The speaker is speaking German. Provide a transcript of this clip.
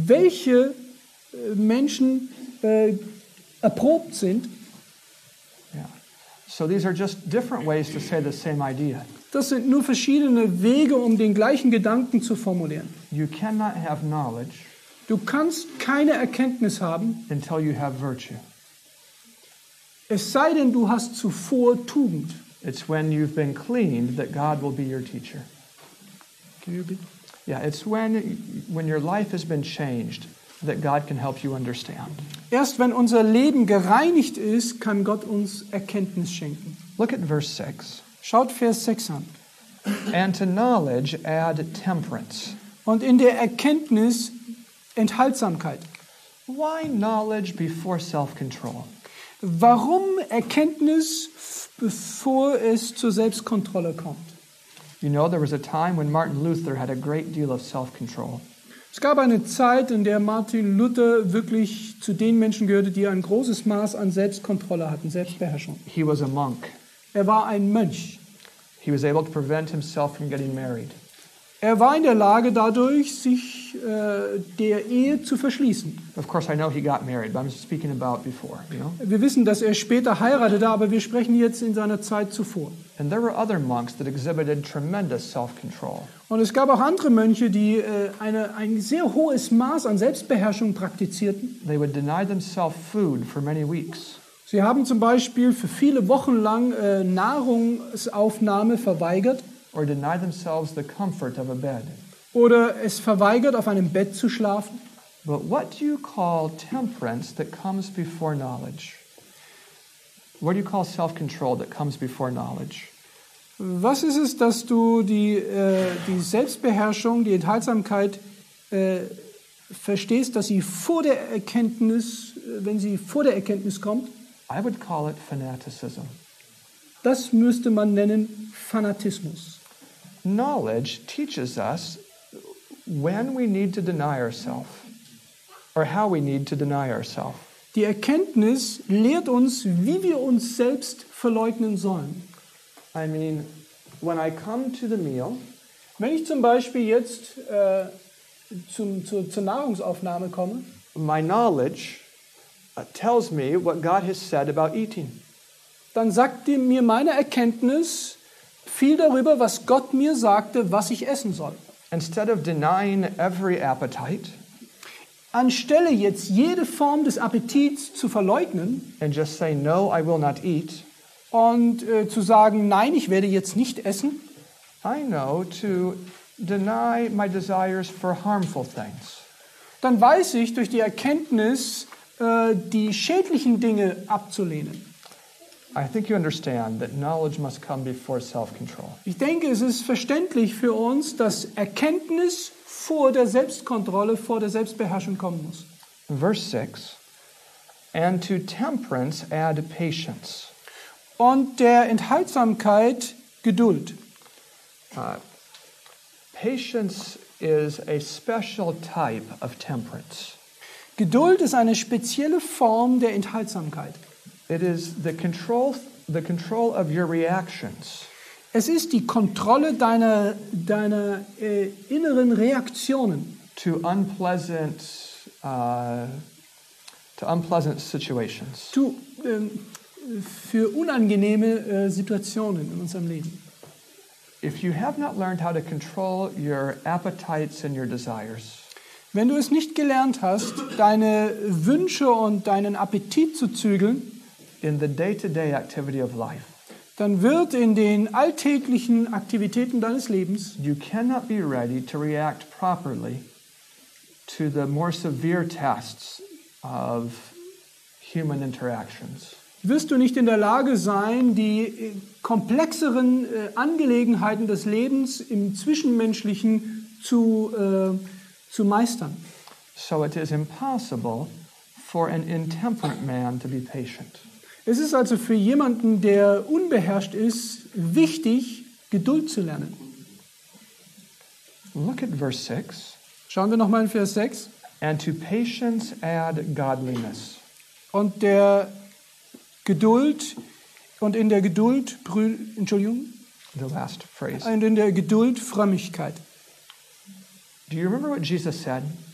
welche Menschen erprobt sind. Yeah. So these are just different ways to say the same idea. Das sind nur verschiedene Wege, um den gleichen Gedanken zu formulieren. You cannot have knowledge Du kannst keine Erkenntnis haben, until you have virtue. es sei denn, du hast zuvor Tugend. It's when you've been cleaned that God will be your teacher. Yeah, it's when your life has been changed that God can help you understand. Erst wenn unser Leben gereinigt ist, kann Gott uns Erkenntnis schenken. Look at verse 6. Schaut Vers 6 an. And to knowledge add temperance. Und in der Erkenntnis Enthaltsamkeit. Why knowledge before self-control? Warum Erkenntnis, bevor es zur Selbstkontrolle kommt? You know, there was a time when Martin Luther had a great deal of self-control. Es gab eine Zeit, in der Martin Luther wirklich zu den Menschen gehörte, die ein großes Maß an Selbstkontrolle hatten, Selbstbeherrschung. He was a monk. Er war ein Mönch. He was able to prevent himself from getting married. Er war in der Lage, dadurch sich der Ehe zu verschließen. Of course, I know he got married, but I'm speaking about before, you know? Wir wissen, dass er später heiratete, aber wir sprechen jetzt in seiner Zeit zuvor. And there were other monks that exhibited tremendous self-control. Und es gab auch andere Mönche, die ein sehr hohes Maß an Selbstbeherrschung praktizierten. They would deny themselves food for many weeks. Sie haben zum Beispiel für viele Wochen lang Nahrungsaufnahme verweigert. Or deny themselves the comfort of a bed. Oder es verweigert, auf einem Bett zu schlafen. But what do you call temperance that comes before knowledge? What do you call self-control that comes before knowledge? Was ist es, dass du die Selbstbeherrschung, die Enthaltsamkeit verstehst, dass sie vor der Erkenntnis, wenn sie vor der Erkenntnis kommt? I would call it fanaticism. Das müsste man nennen Fanatismus. Knowledge teaches us when we need to deny ourselves, or how we need to deny ourselves. Die Erkenntnis lehrt uns, wie wir uns selbst verleugnen sollen. I mean, when I come to the meal, wenn ich zum Beispiel jetzt zur Nahrungsaufnahme komme, my knowledge tells me what God has said about eating. Dann sagt mir meine Erkenntnis viel darüber, was Gott mir sagte, was ich essen soll. Instead of denying every appetite, anstelle jetzt jede Form des Appetits zu verleugnen and just say no, I will not eat, und zu sagen, nein, ich werde jetzt nicht essen, I know to deny my desires for harmful things. Dann weiß ich durch die Erkenntnis, die schädlichen Dinge abzulehnen. I think you understand that knowledge must come before self-control. Ich denke, es ist verständlich für uns, dass Erkenntnis vor der Selbstkontrolle, vor der Selbstbeherrschung kommen muss. Verse 6, and to temperance add patience. Und der Enthaltsamkeit Geduld. Patience is a special type of temperance. Geduld ist eine spezielle Form der Enthaltsamkeit. It is the control of your reactions. Es ist die Kontrolle deiner inneren Reaktionen To unpleasant situations. Für unangenehme Situationen in unserem Leben. If you have not learned how to control your appetites and your desires, wenn du es nicht gelernt hast, deine Wünsche und deinen Appetit zu zügeln, in the day-to-day activity of life, dann wird in den alltäglichen Aktivitäten deines Lebens you cannot be ready to react properly to the more severe tests of human interactions. Wirst du nicht in der Lage sein, die komplexeren Angelegenheiten des Lebens im Zwischenmenschlichen zu meistern. So it is impossible for an intemperate man to be patient. Es ist also für jemanden, der unbeherrscht ist, wichtig, Geduld zu lernen. Look at verse 6. Schauen wir nochmal in Vers 6. And to patience add godliness. Und in der Geduld, The last phrase. Und in der Geduld Frömmigkeit. Do you remember what Jesus said?